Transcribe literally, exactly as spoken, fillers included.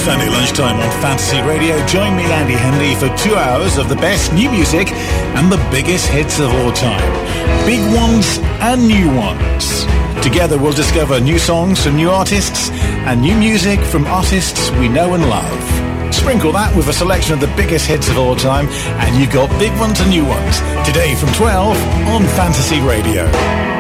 Sunday lunchtime on Fantasy Radio. Join me, Andy Hendy, for two hours of the best new music and the biggest hits of all time. Big ones and new ones. Together we'll discover new songs from new artists and new music from artists we know and love. Sprinkle that with a selection of the biggest hits of all time and you've got big ones and new ones. Today from twelve on Fantasy Radio.